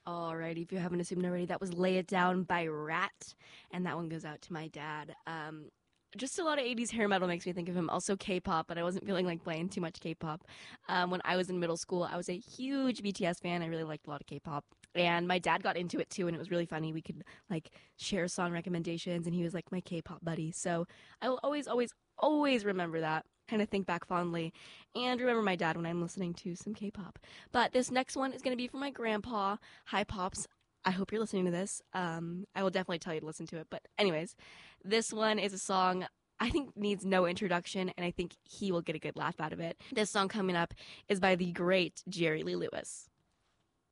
Alrighty, if you haven't assumed already, that was Lay It Down by Rat, and that one goes out to my dad. Just a lot of 80s hair metal makes me think of him. Also K-pop, but I wasn't feeling like playing too much K-pop. When I was in middle school, I was a huge BTS fan. I really liked a lot of K-pop. And my dad got into it too, and it was really funny. We could like share song recommendations, and he was like my K-pop buddy. So I will always, always, always remember that. Kind of think back fondly and remember my dad when I'm listening to some K-pop. But this next one is going to be for my grandpa. Hi, Pops. I hope you're listening to this. I will definitely tell you to listen to it. But, anyways, this one is a song I think needs no introduction, and I think he will get a good laugh out of it. This song coming up is by the great Jerry Lee Lewis.